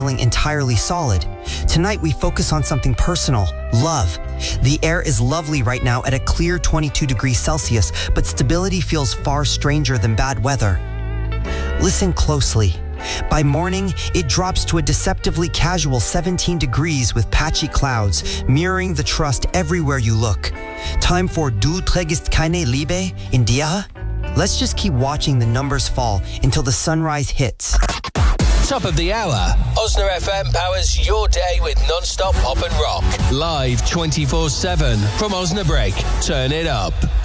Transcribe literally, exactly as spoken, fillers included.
entirely solid. Tonight we focus on something personal, love. The air is lovely right now at a clear twenty-two degrees Celsius, but stability feels far stranger than bad weather. Listen closely. By morning, it drops to a deceptively casual seventeen degrees with patchy clouds, mirroring the trust everywhere you look. Time for Du trägst keine Liebe in dir? Let's just keep watching the numbers fall until the sunrise hits. Top of the hour, Osna F M powers your day with non-stop pop and rock. Live twenty-four seven from Osnabrück. Turn it up.